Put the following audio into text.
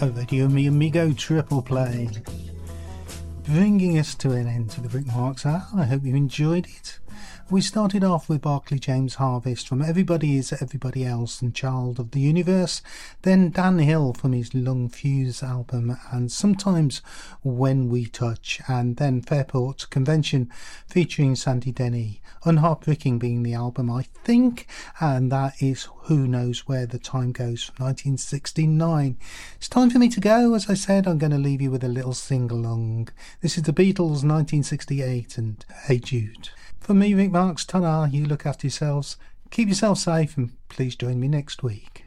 Radio Mi Amigo Triple Play, bringing us to an end to the Rick Marks Hour. I hope you enjoyed it. We started off with Barclay James Harvest from Everybody Is Everybody Else and Child of the Universe, then Dan Hill from his Lung Fuse album and Sometimes When We Touch, and then Fairport Convention featuring Sandy Denny, Unheartbreaking being the album, I think, and that is Who Knows Where the Time Goes from 1969. It's time for me to go. As I said, I'm going to leave you with a little sing-along. This is the Beatles, 1968, and Hey Jude. For me, Rick Marks, ta-ra, you look after yourselves, keep yourself safe, and please join me next week.